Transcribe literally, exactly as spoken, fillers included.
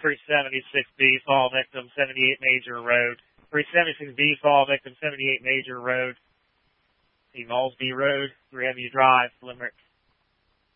three seventy-six B, fall victim, seventy-eight Major Road. three seventy-six B, fall victim, seventy-eight Major Road. Evolves B Road, Grandview Drive, Limerick.